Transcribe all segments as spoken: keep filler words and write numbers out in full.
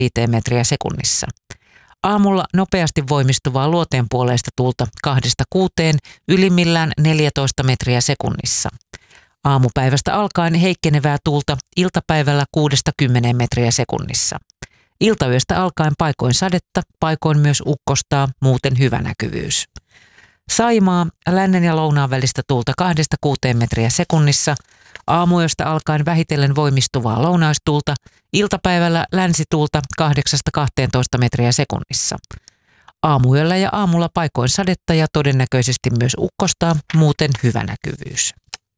viisi metriä sekunnissa. Aamulla nopeasti voimistuvaa luoteenpuoleista tuulta kahdesta kuuteen, ylimmillään neljätoista metriä sekunnissa. Aamupäivästä alkaen heikkenevää tuulta iltapäivällä kuudesta kymmeneen metriä sekunnissa. Iltayöstä alkaen paikoin sadetta, paikoin myös ukkostaa, muuten hyvä näkyvyys. Saimaa, lännen ja lounaan välistä tuulta kahdesta kuuteen metriä sekunnissa. Aamuyöstä alkaen vähitellen voimistuvaa lounaistuulta, iltapäivällä länsituulta kahdeksasta kahteentoista metriä sekunnissa. Aamuyöllä ja aamulla paikoin sadetta ja todennäköisesti myös ukkostaa, muuten hyvä näkyvyys.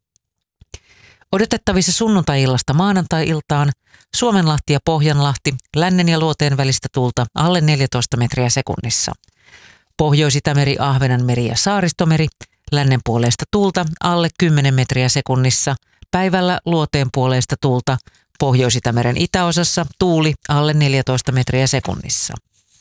Odotettavissa sunnuntai-illasta maanantai-iltaan Suomenlahti ja Pohjanlahti, lännen ja luoteen välistä tuulta alle neljätoista metriä sekunnissa. Pohjois-Itämeri, Ahvenanmeri ja Saaristomeri, lännen puoleista tuulta alle kymmenen metriä sekunnissa. Päivällä luoteen puoleista tuulta, Pohjois-Itämeren itäosassa tuuli alle neljätoista metriä sekunnissa.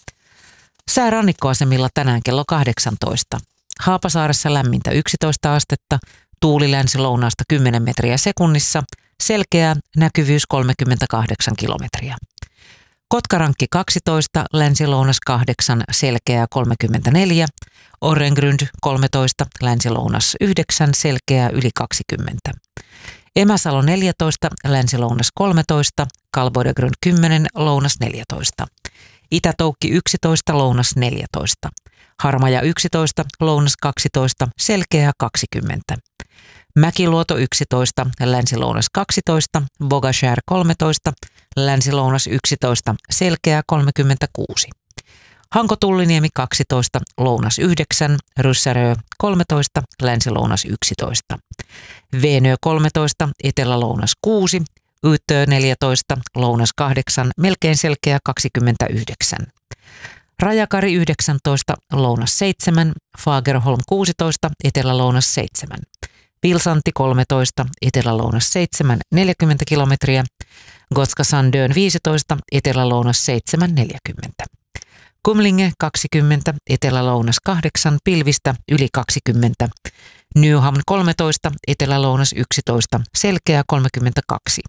Sää rannikkoasemilla tänään kello kahdeksantoista. Haapasaaressa lämmintä yksitoista astetta, tuuli länsi-lounaasta kymmenen metriä sekunnissa, selkeä näkyvyys kolmekymmentäkahdeksan kilometriä. Kotkarankki kaksitoista, länsi-lounas kahdeksan, selkeää kolmekymmentäneljä, Orrengrund kolmetoista, länsi-lounas yhdeksän, selkeää yli kaksikymmentä. Emäsalo neljätoista, länsi-lounas kolmetoista, Kalvoidegrund kymmenen, lounas neljätoista. Itätoukki yksitoista, lounas neljätoista. Harmaja yksitoista, lounas kaksitoista, selkeää kaksikymmentä. Mäkiluoto yksitoista, länsi-lounas kaksitoista, Bogashär kolmetoista, länsi-lounas yksitoista, selkeää kolmekymmentäkuusi. Hanko-Tulliniemi kaksitoista, lounas yhdeksän, Ryssärö kolmetoista, länsi-lounas yksitoista. Veenö kolmetoista, etelä-lounas kuusi, Ytö neljätoista, lounas kahdeksan, melkein selkeä kaksikymmentäyhdeksän. Rajakari yhdeksäntoista, lounas seitsemän, Fagerholm kuusitoista, etelä-lounas seitsemän. Vilsanti kolmetoista, etelä-lounas seitsemän, neljäkymmentä kilometriä. Gotska Sandön viisitoista, etelä-lounas seitsemän, neljäkymmentä. Kumlinge kaksikymmentä, etelä-lounas kahdeksan, pilvistä yli kaksikymmentä. Nyhamn kolmetoista, etelä-lounas yksitoista, selkeä kolmekymmentäkaksi.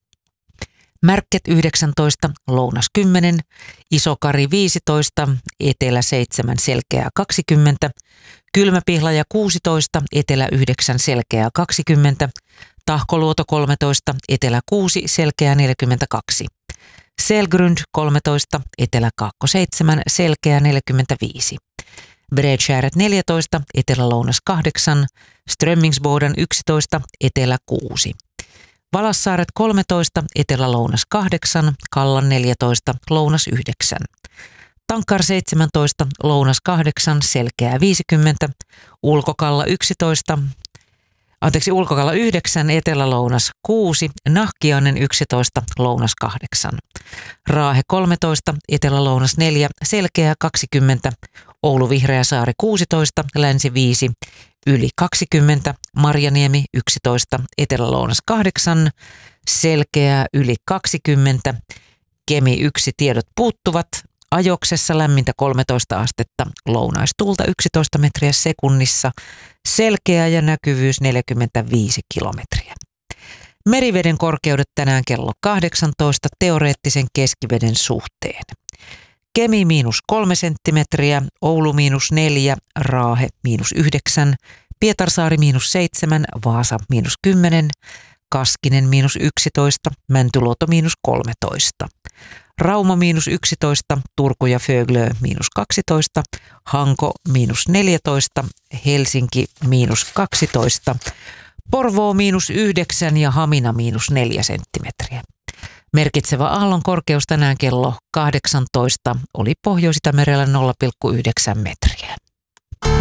Märket yhdeksäntoista, lounas kymmenen, Isokari viisitoista, etelä seitsemän, selkeää kaksikymmentä. Kylmäpihlaja kuusitoista, etelä yhdeksän, selkeää kaksikymmentä. Tahkoluoto kolmetoista, etelä kuusi, selkeää neljäkymmentäkaksi. Selgrund kolmetoista, etelä seitsemän, selkeää neljäkymmentäviisi. Bredskärret neljätoista, etelä-lounas kahdeksan, Strömmingsboden yksitoista, etelä kuusi. Valassaaret kolmetoista, etelä-lounas kahdeksan, Kallan neljätoista, lounas yhdeksän. Tankkar seitsemäntoista, lounas kahdeksan, selkeää viisikymmentä. Ulkokalla yksitoista, anteeksi ulkokalla yhdeksän, etelä-lounas kuusi, Nahkiainen yksitoista, lounas kahdeksan. Raahe kolmetoista, etelä-lounas neljä, selkeää kaksikymmentä. Oulu Vihreäsaari kuusitoista, länsi viisi, yli kaksikymmentä. Marjaniemi yksitoista, etelä-lounas kahdeksan, selkeää yli kaksikymmentä. Kemi yksi, tiedot puuttuvat. Ajoksessa lämmintä kolmetoista astetta, lounaistuulta yksitoista metriä sekunnissa, selkeä ja näkyvyys neljäkymmentäviisi kilometriä. Meriveden korkeudet tänään kello kahdeksantoista teoreettisen keskiveden suhteen. Kemi miinus kolme senttimetriä, Oulu miinus neljä, Raahe miinus yhdeksän, Pietarsaari miinus seitsemän, Vaasa miinus kymmenen, Kaskinen miinus yksitoista, Mäntyluoto miinus kolmetoista. Rauma miinus yksitoista, Turku ja Föglö miinus kaksitoista, Hanko miinus neljätoista, Helsinki miinus kaksitoista, Porvoo miinus yhdeksän ja Hamina miinus neljä senttimetriä. Merkitsevä aallon korkeus tänään kello kahdeksantoista oli Pohjois-Itämerellä nolla pilkku yhdeksän metriä.